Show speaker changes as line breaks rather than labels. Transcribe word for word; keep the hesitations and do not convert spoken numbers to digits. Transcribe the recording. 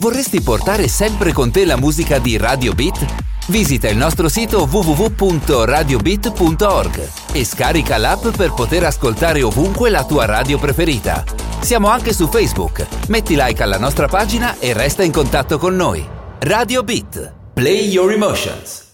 Vorresti portare sempre con te la musica di Radio Beat? Visita il nostro sito w w w punto radio beat punto org e scarica l'app per poter ascoltare ovunque la tua radio preferita. Siamo anche su Facebook. Metti like alla nostra pagina e resta in contatto con noi. Radio Beat. Play your emotions.